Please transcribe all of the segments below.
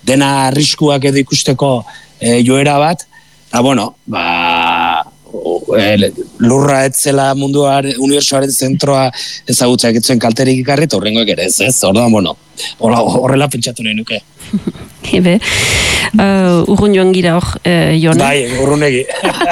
dena arriskuak edo ikusteko joera bat, eta bueno, lurra etzela unibertsoaren zentroa ezagutza egitzen kalterik ikarri, eta horrengoek ere ez, orduan, bueno, horrela pentsatu nahi nuke. Ebe, urrun joan gira hor, Jon. Bai, urrunegi.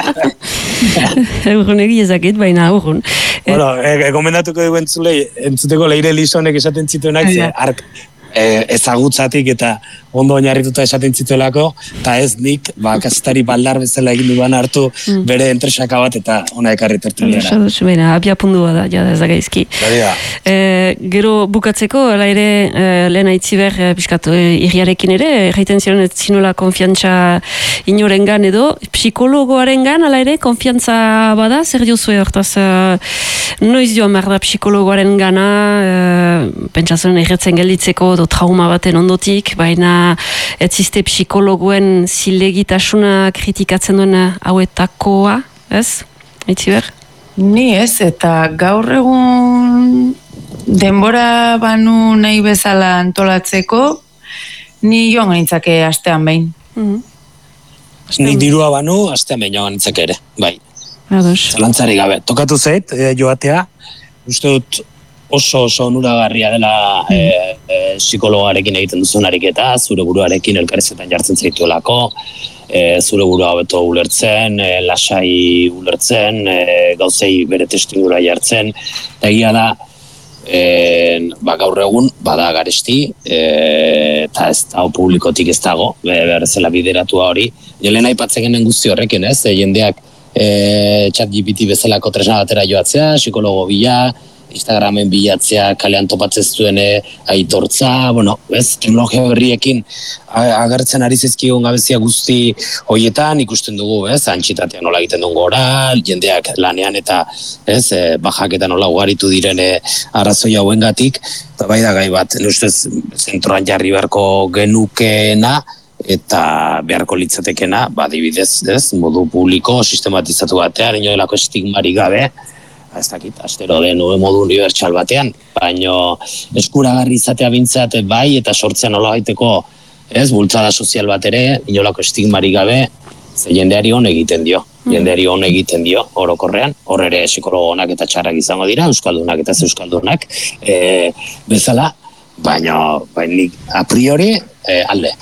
Urrunegi ezakit, baina urrun. Bueno, gomendatuko dugu entzuteko Leire Lisonek esaten zituenak, ark ezagutzatik eta ondo oinarrituta esaten zituelako, eta ez nik, kazetari baldar bezala egin duan hartu bere entresaka bat eta ona ekarri tertuliara. Baina, abia pundua da, jada ez da gaizki. Gero bukatzeko, ala ere, lehen aitziber, piskat, irriarekin ere, erraiten ziren ez zinuela konfiantza inorengan edo, psikologoarengan, ala ere, konfiantza bada, zer diozue hortaz, noiz joan behar da psikologoaren gana, pentsatzen erretzen gelditzeko, trauma baten ondotik, baina ez ziste psikologoen zilegitasuna kritikatzen duen hauetakoa, ez? Itziber? Ni ez, eta gaur egun denbora banu nahi bezala antolatzeko, ni joan gaintzake astean behin. Nik dirua banu, astean behin joan gaintzake ere, bai. Zalantzari gabe. Tokatu zait, joatea, uste dut oso onuragarria dela psikologarekin egiten duzun ariketa, zure buruarekin elkarrezetan jartzen zaituelako, zure burua hobeto ulertzen, lasai ulertzen, gauzei bere testingura jartzen, eta egia da, gaur egun, bada garesti, eta ez da publikotik ez dago, berrezela bideratua hori, jelen aipatzen genen guzti horrekin, ez, jendeak ChatGPT bezalako tresna batera joatzea, psikologo bila, Instagramen bilatzea, kalean topatzen zuen aitortza, bueno, ez, teknologia berriekin agertzen ari zizkigun gabezia guzti horietan ikusten dugu, ez, antxitatea nola egiten duen gora, jendeak lanean eta, ez, bajak eta nola ugaritu direne arrazoi hauengatik, eta bai da gai bat, ustez, zentroan jarri beharko genukeena, eta beharko litzatekena, adibidez, ez, modu publiko, sistematizatu batean, inoelako estigmari gabe, ez dakit, astero den modu unibertsal batean, baino eskuragarri izatea bintzat bai, eta sortzean nola gaiteko, ez, bultzada sozial bat ere, inolako estigmari gabe, ze jendeari hon egiten dio, orokorrean, hor ere psikologonak eta txarrak izango dira, euskaldunak eta euskaldunak, bezala, baino, a priori, alde.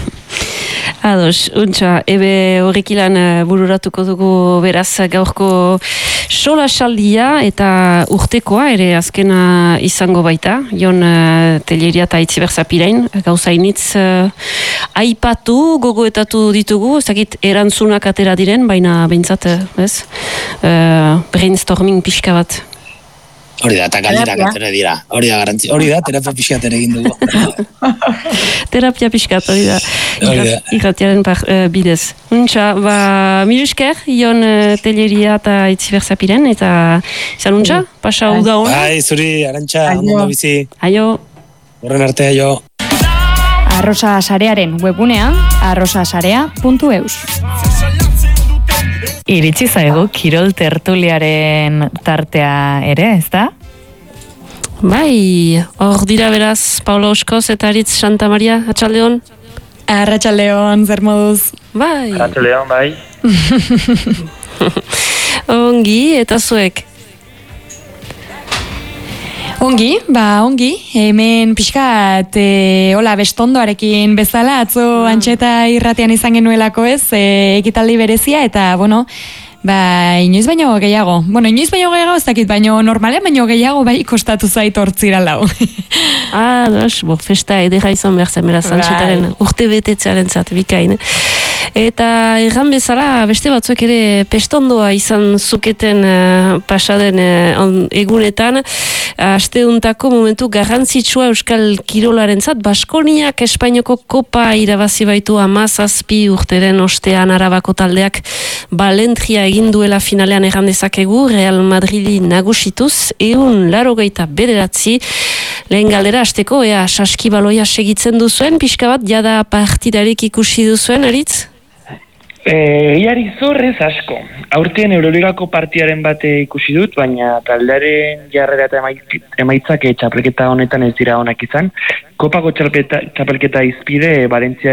Ados, untxa, ebe horrekilan bururatuko dugu beraz gaurko solasaldia eta urtekoa ere azkena izango baita, Jon Telleria eta Itziber Zapirain, gauzainitz aipatu, gogoetatu ditugu, ez dakit erantzunak atera diren, baina behintzat, ez, brainstorming pixka bat. Hori da, eta galderak atera dira. Hori da, garantzi. Hori da, terapia pixkat ere egin dugu. Terapia pixkat, hori da. Irratiaren bidez. Untxa, mil esker, Jon Telleria eta Itziber Zapiren, eta izan untxa, pasa hau da hona. Bai, zuri, Arantxa, ondo bizi. Aio. Horren arte, aio. Arrosa Sarearen webunea, arrosasarea.eus. Iritsi zaigu kirol tertuliaren tartea ere, ez da? Bai, hor dira beraz Paula Oskoz eta Aritz Santa Maria, atxaldeon? Arratxaldeon, zer moduz? Bai. Arratxaldeon, bai. Ongi, eta zuek? Ongi, hemen pixkat, hola, bestondoarekin bezala, atzo Antxeta irratian izan genuelako ez, ekitaldi berezia, eta, bueno, inoiz baino gehiago. Inoiz baino gehiago ez dakit, baino normalean baino gehiago bai kostatu zait hortzira lau. Festa edera izan behar zen, beraz, Antxetaren urte betetzearen zat, bikain. Eta erran bezala, beste batzuek ere pestondoa izan zuketen pasaden egunetan, asteuntako momentu garrantzitsua Euskal Kirolaren zat, Baskoniak Espainiako kopa irabazi baitu 17 urteren ostean Arabako taldeak Balentria egin duela finalean erran dezakegu, Real Madridi nagusituz, 189, lehen galdera hasteko, saskibaloia segitzen duzuen, pixka bat, jada partidarik ikusi duzuen, Aritz? Iari zorrez asko. Aurten Euroligako partiaren bate ikusi dut, baina taldearen jarrera eta emaitzak txapelketa honetan ez dira onak izan. Kopako txapelketa izpide Valentzia